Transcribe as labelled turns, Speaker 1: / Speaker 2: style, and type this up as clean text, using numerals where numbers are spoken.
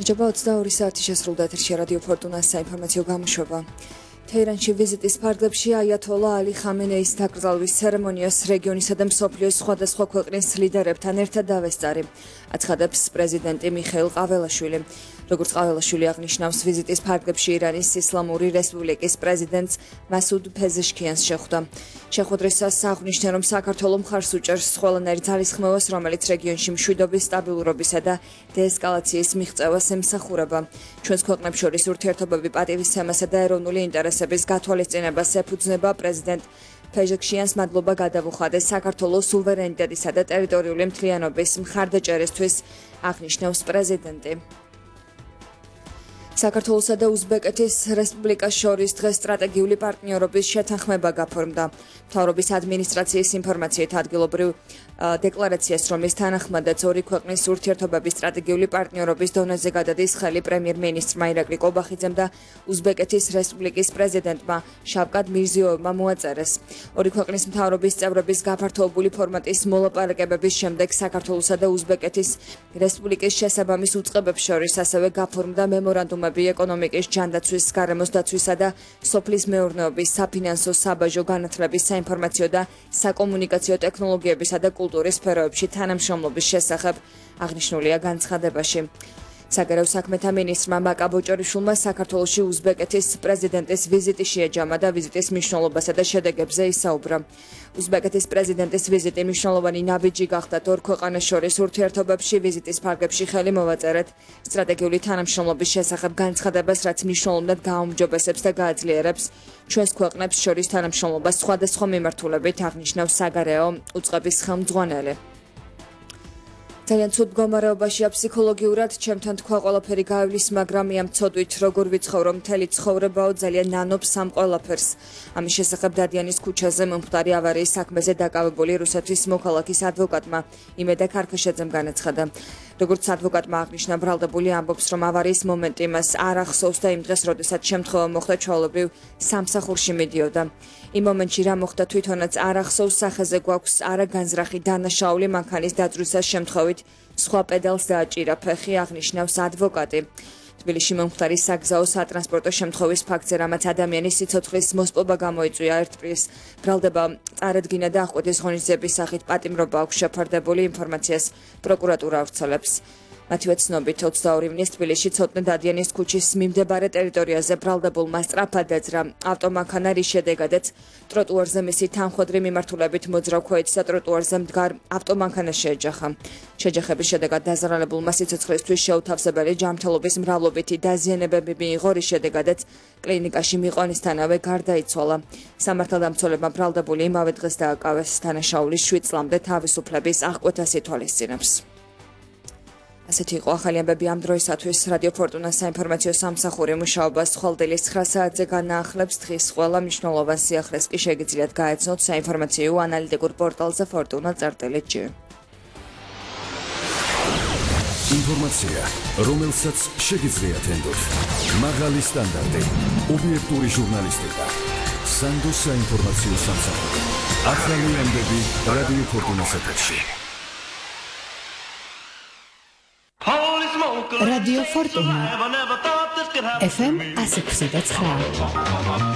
Speaker 1: გამარჯობა 22 საათი შესრულდა ეთერში რადიო ფორტუნას საინფორმაციო გამოშვება. თეირანში ვიზიტის ფარგლებში აიათოლა ალი ხამენეის დაკრძალვის ცერემონიას რეგიონისა და მსოფლიოს სხვადასხვა ქვეყნის ლიდერებთან ერთად დავესწარი, აცხადებს პრეზიდენტი მიხეილ ყაველაშვილი. როგორც ყაველაშვილი აღნიშნავს, ვიზიტის ფარგლებში ირანის ისლამური რესპუბლიკის პრეზიდენტს მასუდ ფეზეშქიანს შეხვდა. შეხვედრისას აღნიშნა, რომ საქართველო მხარს უჭერს ყველანაირ ძალისხმევას, რომელიც რეგიონში მშვიდობის, სტაბილურობისა და დეესკალაციის მიღწევას ემსახურება. ჩვენს ქვეყნებს შორის ურთიერთობები პატივისცემასა და ეროვნული ინტერესების გათვალისწინებას ეფუძნება პრეზიდენტ ფეზეშქიანს მადლობა გადავუხადეს საქართველოს სუვერენიტეტისა და ტერიტორიული მთლიანობის მხარდაჭერისთვის, აღნიშნავს პრეზიდენტი. საქართველოსა და უზბეკეთის რესპუბლიკას შორის დღეს სტრატეგიული პარტნიორობის შეთანხმება გაფორმდა. მთავრობის ადმინისტრაციის ინფორმაციით ადგილობრივ დეკლარაციას, რომ ის თანახმადაც ორი ქვეყნის ურთიერთობების სტრატეგიული პარტნიორობის დონეზე გადადის ხელი პრემიერ-მინისტრმა ირაკლი კობახიძემ და უზბეკეთის რესპუბლიკის პრეზიდენტმა შავკატ მირზიოევმა მოაწერეს. ორი ქვეყნის მთავრობის წევრების გაფართოებული ფორმატის მოლაპარაკებების შემდეგ საქართველოსა და უზბეკეთის რესპუბლიკის შესაბამის უწყებებს შორის ასევე გაფორმდა მემორანდუმები ეკონომიკის, ჯანდაცვის, გარემოს დაცვისა და სოფლის მეურნეობის, საფინანსო, საბაჟო განათლების, საინფორმაციო და საკომუნიკაციო ტექნოლოგიებისა და კულტურის სფეროებში თანამშრომლობის შესახებ აღნიშნულია განცხადებაში. საგარეო საქმეთა მინისტრმა მაკა ბოჭორიშვილმა საქართველოში უზბეკეთის პრეზიდენტის ვიზიტი შეაჯამა და ვიზიტის მნიშვნელობასა და შედეგებზე ისაუბრა. უზბეკეთის პრეზიდენტის ვიზიტი მნიშვნელოვანი ნაბიჯი გახდათ ორ ქვეყანას შორის ურთიერთობებში. ვიზიტის ფარგლებში ხელი მოვაწერეთ სტრატეგიული თანამშრომლობის შესახებ განცხადებას, რაც მნიშვნელოვნად გააუმჯობესებს და გააძლიერებს ჩვენს ქვეყნებს შორის თანამშრომლობას სხვადასხვა მიმართულებით, აღნიშნავს საგარეო უწყების ხელმძღვანელი. ძალიან ცუდ მდგომარეობაშია ფსიქოლოგიურად, ჩემთან თქვა ყველაფერი გაივლის, მაგრამ მე ამცოდვით როგორ ვიცხოვრო, მთელი ცხოვრებაო ძალიან ნანობს ამ ყველაფერს. ამის შესახებ დადიანის ქუჩაზე მომხდარი ავარიის საქმეზე დაკავებული რუსეთის მოქალაქის ადვოკატმა იმედა ქარქაშაძემ განაცხადა. როგორც ადვოკატმა აღნიშნა, ბრალდებული ამბობს, რომ ავარიის მომენტი მას არ ახსოვს და იმ დღეს, როდესაც შემთხვევა მოხდა, ჩვეულებრივ სამსახურში მიდიოდა. იმ მომენტში რა მოხდა თვითონაც არ ახსოვს, სახეზე გვაქვს არაგანზრახი დანაშაული, მანქანის დაძვრისას შემთხვევით სხვა პედალს დააჭირა ფეხი, აღნიშნავს ადვოკატი. თბილისში მომხდარი საგზაო სატრანსპორტო შემთხვევის ფაქტზე, რამაც ადამიანის სიცოცხლის მოსპობა გამოიწვია, ერთპირს ბრალდება წარედგინა და აღკვეთის ღონისძიების სახით პატიმრობა აქვს შეფარდებული, ინფორმაციას პროკურატურა ავრცელებს. მათივე ცნობით 22 ივნის თბილისში ცოტნე დადიანის ქუჩის მიმდებარე ტერიტორიაზე ბრალდებულმა სწრაფად ეძრა ავტომანქანა, რის შედეგადაც ტროტუარზე მისი თანხვედრი მიმართულებით მოძრავ ქვეითსა ტროტუარზე მდგარ ავტომანქანას შეეჯახა. შეჯახების შედეგად დაზარალებულმა სიცოცხლისთვის შეუთავსებელი ჯანმრთელობის მრავლობითი დაზიანებები მიიღო, რის შედეგადაც კლინიკაში მიყვანისთანავე გარდაიცვალა. სამართალდამცველებმა ბრალდებული იმავე დღეს დააკავეს დანაშაულის 7 წლამდე თავისუფლების აღკვეთას ითვალისწინებს. ასეთი იყო ახალი ამბები ამ დროისათვის. რადიო ფორტუნას საინფორმაციო სამსახური მუშაობას ხვალდელის 9 საათზე განაახლებს. დღის ყველა მნიშვნელოვან სიახლეს კი შეგიძლიათ გაეცნოთ საინფორმაციო ანალიტიკურ პორტალზე fortuna.gt.
Speaker 2: ინფორმაცია, რომელსაც შეგიძლიათ ენდოთ. მაღალი სტანდარტი, ობიექტური ჟურნალისტიკა. სანდოს საინფორმაციო სამსახური. ახალი ამბები რადიო ფორტუნას ეთერში.
Speaker 3: Radio Fortuna FM 106.9